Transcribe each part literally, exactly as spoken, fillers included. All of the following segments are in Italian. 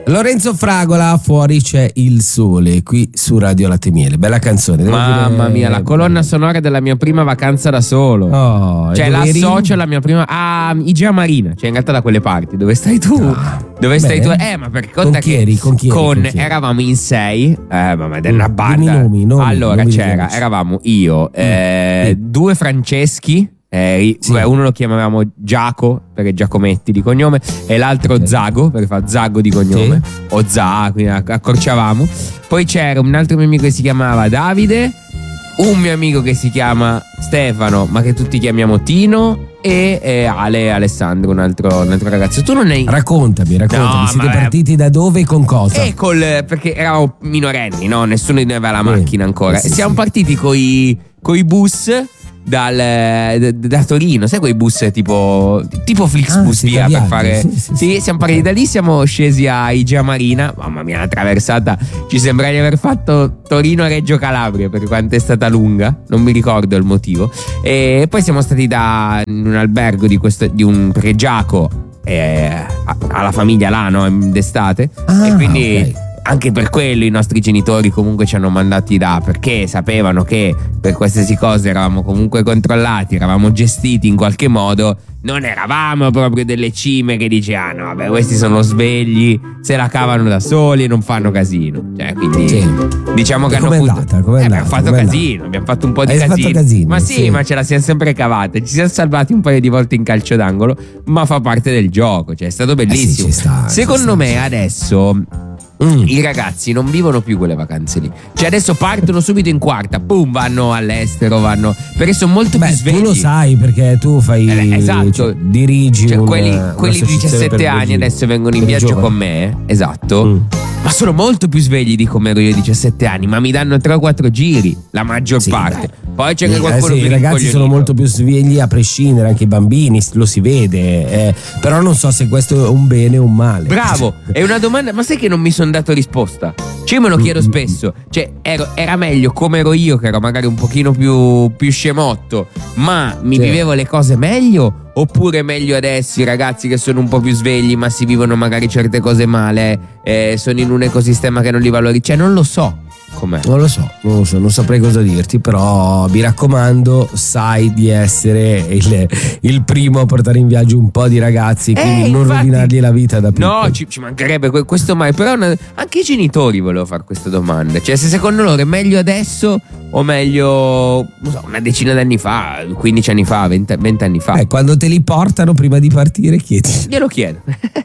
Lorenzo Fragola, Fuori c'è il sole, qui su Radio Latte e Miele. Bella canzone. Devo Mamma dire... mia, la colonna sonora della mia prima vacanza da solo. Oh, cioè l'associo alla mia prima a Igia Marina, cioè in realtà da quelle parti. Dove stai tu? Ah, Dove stai beh. tu? Eh, ma perché Con conta chi eri? che Con chi eri? con, Con chi eri? eravamo in sei, eh, mamma, è una Mm, banda. dimmi nomi, nomi, allora nomi di c'era, amici. eravamo io, eh, Sì. due Franceschi. Eh, Sì. Uno lo chiamavamo Giaco perché Giacometti di cognome, e l'altro Ok. Zago perché fa Zago di cognome, o Za, quindi accorciavamo. Poi c'era un altro mio amico che si chiamava Davide, un mio amico che si chiama Stefano ma che tutti chiamiamo Tino, e, e Ale e Alessandro, un altro, un altro ragazzo. Tu non hai... Raccontami, raccontami, No, siete ma- partiti da dove e con cosa? E col, perché eravamo minorenni, no? Nessuno di noi aveva la Sì. macchina ancora. Sì, e sì, siamo sì. partiti coi, coi bus dal, da, da Torino, sai quei bus tipo tipo Flixbus, Ah, via, siete per a fare. viaggio, sì, sì, Sì, sì. siamo partiti da lì, siamo scesi a Igia Marina. Mamma mia, la traversata ci sembra di aver fatto Torino-Reggio Calabria, perché quanto è stata lunga, non mi ricordo il motivo. E poi siamo stati da in un albergo di questo di un perché Giaco eh, ha ha la famiglia là, no, d'estate, Ah, e quindi ok. anche per quello i nostri genitori comunque ci hanno mandati là, perché sapevano che per qualsiasi cosa eravamo comunque controllati, eravamo gestiti in qualche modo. Non eravamo proprio delle cime che dici ah no vabbè, questi sono svegli, se la cavano da soli, non fanno casino, cioè quindi Sì. diciamo che E hanno com'è potuto- andata? Com'è Eh, andata? abbiamo fatto Com'è casino, andata? abbiamo fatto un po' di Hai fatto casino. casino, Ma sì, sì. ma ce la siamo sempre cavata, ci siamo salvati un paio di volte in calcio d'angolo, ma fa parte del gioco, cioè è stato bellissimo. Eh sì, ci sta, ci Secondo sta, me ci sta. adesso Mm. i ragazzi non vivono più quelle vacanze lì. Cioè adesso partono subito in quarta, boom, vanno all'estero, vanno perché sono molto Beh, più svegli. tu lo sai perché tu fai Eh, esatto. cioè, dirigi Cioè, un- quelli, quelli di un'associazione diciassette per anni i- adesso vengono in per i viaggio giovani. con me, esatto. Mm. Ma sono molto più svegli di come ero io a diciassette anni, ma mi danno tre o quattro giri, la maggior Sì, parte. beh. Poi c'è Eh, anche qualcuno sì, più i ragazzi sono rincoglionito. molto più svegli a prescindere, anche i bambini, lo si vede, eh, però non so se questo è un bene o un male. Bravo, è una domanda, ma sai che non mi sono dato risposta? Cioè io me lo chiedo Mm, spesso, cioè ero- era meglio come ero io, che ero magari un pochino più, più scemotto, ma mi Sì. vivevo le cose meglio, oppure meglio adesso i ragazzi che sono un po' più svegli ma si vivono magari certe cose male, eh, sono in un ecosistema che non li valorizza, cioè non lo so com'è. Non lo so, non lo so, non saprei cosa dirti, però mi raccomando, sai di essere il, il primo a portare in viaggio un po' di ragazzi, quindi Eh, non infatti- rovinargli la vita da piccoli. No, ci, ci mancherebbe que- questo mai. Però una- anche i genitori volevo fare queste domande. Cioè, se secondo loro è meglio adesso o meglio, non so, una decina d'anni fa, quindici anni fa, venti, venti anni fa. Eh, quando te li portano prima di partire chiedi. Glielo chiedo.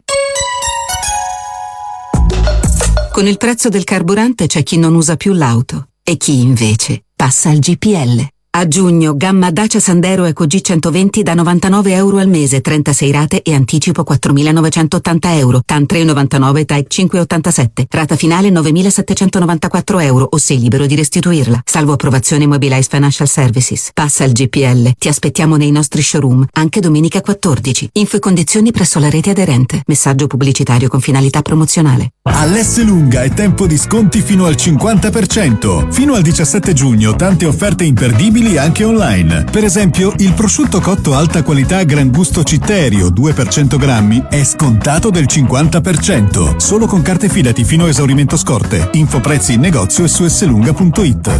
Con il prezzo del carburante c'è chi non usa più l'auto e chi invece passa al G P L. A giugno, gamma Dacia Sandero Eco G centoventi da novantanove euro al mese, trentasei rate e anticipo quattromilanovecentottanta euro. TAN tre virgola novantanove, Type cinque virgola ottantasette. Rata finale novemilasettecentonovantaquattro euro o sei libero di restituirla. Salvo approvazione Mobilize Financial Services. Passa al G P L. Ti aspettiamo nei nostri showroom anche domenica quattordici. Info e condizioni presso la rete aderente. Messaggio pubblicitario con finalità promozionale. All'Esselunga è tempo di sconti fino al cinquanta per cento. Fino al diciassette giugno tante offerte imperdibili anche online. Per esempio, il prosciutto cotto alta qualità Gran Gusto Citterio due per cento grammi è scontato del cinquanta per cento. Solo con carte Fidati fino a esaurimento scorte. Info prezzi in negozio e su esselunga punto it.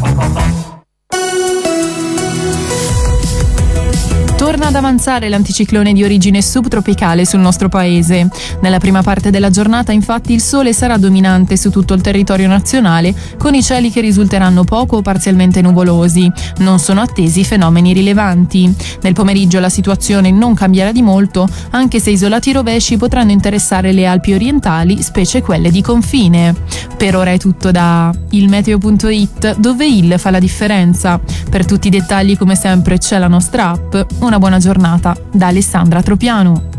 Torna ad avanzare l'anticiclone di origine subtropicale sul nostro paese. Nella prima parte della giornata, infatti, il sole sarà dominante su tutto il territorio nazionale, con i cieli che risulteranno poco o parzialmente nuvolosi. Non sono attesi fenomeni rilevanti. Nel pomeriggio la situazione non cambierà di molto, anche se isolati rovesci potranno interessare le Alpi orientali, specie quelle di confine. Per ora è tutto da il meteo punto it, dove il fa la differenza. Per tutti i dettagli, come sempre, c'è la nostra app. Una buona giornata da Alessandra Tropiano.